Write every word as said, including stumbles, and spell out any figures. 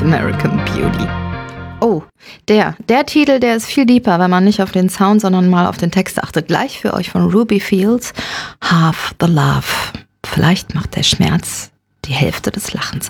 mit American Beauty. Oh, der, der Titel, der ist viel deeper, wenn man nicht auf den Sound, sondern mal auf den Text achtet. Gleich für euch von Ruby Fields, Half the Love. Vielleicht macht der Schmerz die Hälfte des Lachens